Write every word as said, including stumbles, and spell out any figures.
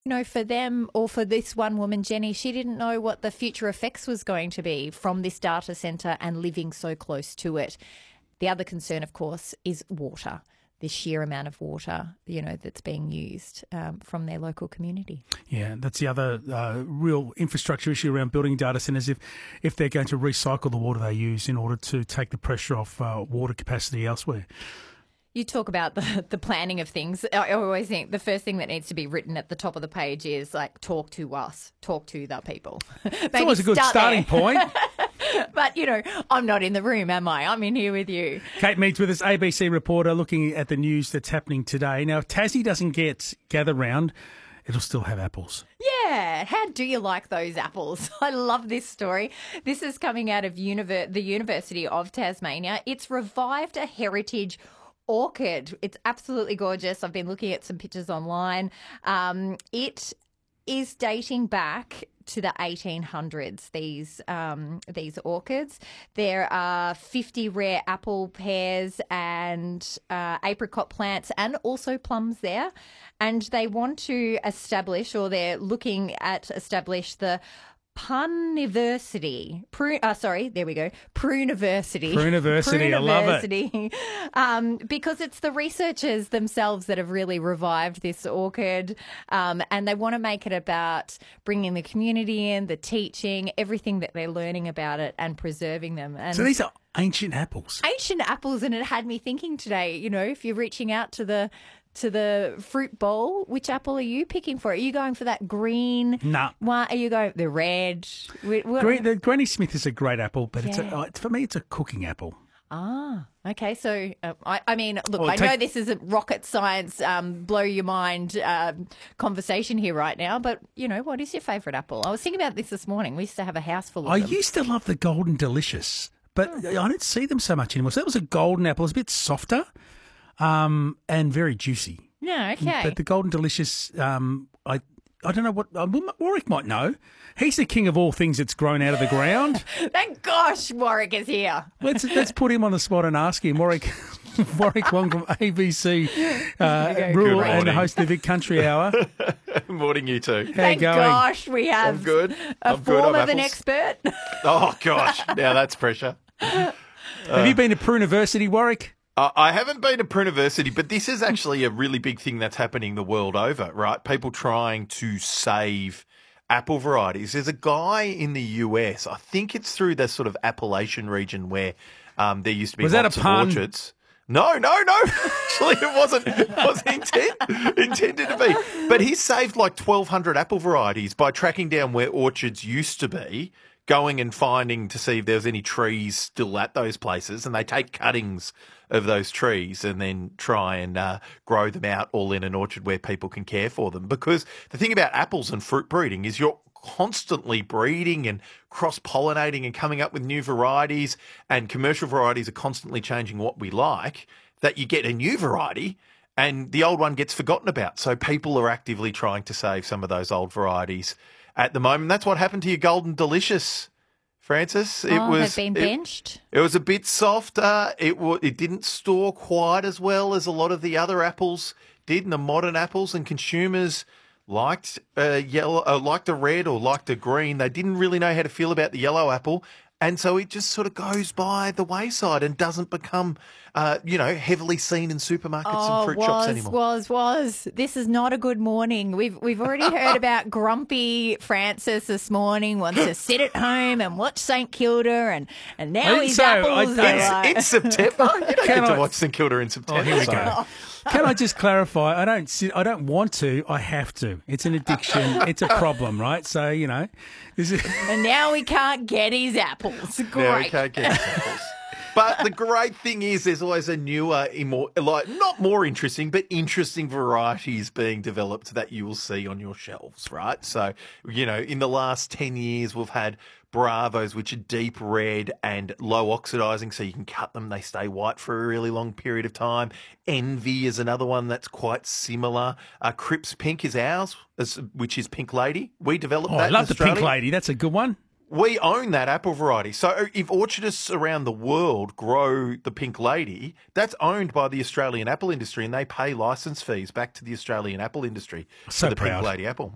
You know, for them or for this one woman, Jenny, she didn't know what the future effects was going to be from this data centre and living so close to it. The other concern, of course, is water, the sheer amount of water, you know, that's being used um, from their local community. Yeah, that's the other uh, real infrastructure issue around building data centres. If if they're going to recycle the water they use in order to take the pressure off uh, water capacity elsewhere. You talk about the, the planning of things. I always think the first thing that needs to be written at the top of the page is like, talk to us, talk to the people. It's always a good starting point. But, you know, I'm not in the room, am I? I'm in here with you. Kate Meads with us, A B C reporter, looking at the news that's happening today. Now, if Tassie doesn't get Gather Round, it'll still have apples. Yeah. How do you like those apples? I love this story. This is coming out of univer- the University of Tasmania. It's revived a heritage orchid. It's absolutely gorgeous. I've been looking at some pictures online. Um, it is dating back to the eighteen hundreds, these um, these orchids. There are fifty rare apple pairs and uh, apricot plants and also plums there. And they want to establish, or they're looking at establish the Puniversity. Prune, uh, sorry, there we go. Pruneversity. Pruneversity, I love it. Um, because it's the researchers themselves that have really revived this orchid, um, and they want to make it about bringing the community in, the teaching, everything that they're learning about it and preserving them. And so these are ancient apples. Ancient apples, and it had me thinking today, you know, if you're reaching out to the to the fruit bowl, which apple are you picking for? Are you going for that green? Nah. One? Are you going the red? What? Green, the Granny Smith is a great apple, but it's Yeah. a, for me, it's a cooking apple. Ah, okay. So, uh, I, I mean, look, Well, I take- know this isn't rocket science, um, blow your mind um, conversation here right now, but, you know, what is your favourite apple? I was thinking about this this morning. We used to have a house full of I them. used to love the Golden Delicious, but Oh. I don't see them so much anymore. So that was a golden apple. It's a bit softer um, and very juicy. Yeah, okay. But the Golden Delicious, um, I I don't know what uh, Warwick might know. He's the king of all things that's grown out of the ground. Thank gosh Warwick is here. Let's let's put him on the spot and ask him. Warwick Warwick Wong from A B C uh, Good Rural morning. and the host of the Vic Country Hour. Morning, you two. How you Thank going? gosh we have I'm good. a I'm good. form I'm of an apples. expert. Oh, gosh. Now that's pressure. Have you been to Pruneversity, Warwick? Uh, I haven't been to Pruneversity, but this is actually a really big thing that's happening the world over, right? People trying to save apple varieties. There's a guy in the U S, I think it's through the sort of Appalachian region where um, there used to be Was that a lots of pun? orchards. No, no, no. Actually, it wasn't. It wasn't intent, intended to be. But he saved like twelve hundred apple varieties by tracking down where orchards used to be, going and finding to see if there was any trees still at those places, and they take cuttings of those trees and then try and uh, grow them out all in an orchard where people can care for them. Because the thing about apples and fruit breeding is you're constantly breeding and cross-pollinating and coming up with new varieties, and commercial varieties are constantly changing what we like, that you get a new variety and the old one gets forgotten about. So people are actively trying to save some of those old varieties at the moment. That's what happened to your Golden Delicious, Francis. It oh, was they've been it- benched. It was a bit softer. It w- it didn't store quite as well as a lot of the other apples did, and the modern apples, and consumers liked uh, yellow, uh, liked the red or liked the green. They didn't really know how to feel about the yellow apple, and so it just sort of goes by the wayside and doesn't become, uh, you know, heavily seen in supermarkets Oh, and fruit was, shops anymore. was, was. This is not a good morning. We've we've already heard about grumpy Francis this morning, wants to sit at home and watch St Kilda, and, and now I his so, I- apples are it's- like... It's September. You don't Can get to I- watch St Kilda in September. Oh, here we so- go. Can I just clarify? I don't. sit- I don't want to. I have to. It's an addiction. It's a problem, right? So you know, this is. And now we can't get his apples. Great. Now we can't get apples. But the great thing is there's always a newer, more, like not more interesting, but interesting varieties being developed that you will see on your shelves, right? So, you know, in the last ten years, we've had Bravos, which are deep red and low oxidizing, so you can cut them. They stay white for a really long period of time. Envy is another one that's quite similar. Uh, Crips Pink is ours, as- which is Pink Lady. We developed Oh, that I in love the Australia. pink lady. That's a good one. We own that apple variety. So if orchardists around the world grow the Pink Lady, that's owned by the Australian apple industry, and they pay license fees back to the Australian apple industry So for the proud. Pink Lady apple.